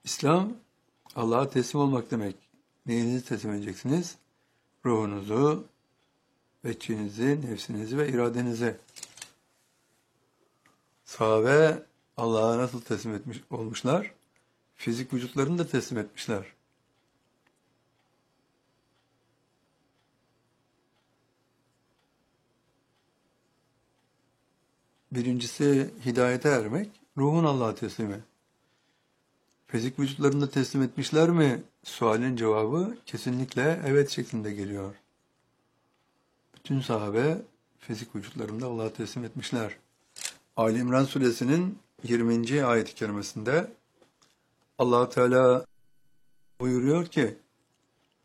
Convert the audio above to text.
İslam, Allah'a teslim olmak demek. Neyinizi teslim edeceksiniz? Ruhunuzu, veçhinizi, nefsinizi ve iradenizi. Sahabe Allah'a nasıl teslim etmiş olmuşlar? Fizik vücutlarını da teslim etmişler. Birincisi hidayete ermek, ruhun Allah'a teslimi. Fizik vücutlarını da teslim etmişler mi? Sualin cevabı kesinlikle evet şeklinde geliyor. Bütün sahabe fizik vücutlarını da Allah'a teslim etmişler. Ali İmran suresinin 20. ayet-i kerimesinde Allah Teala buyuruyor ki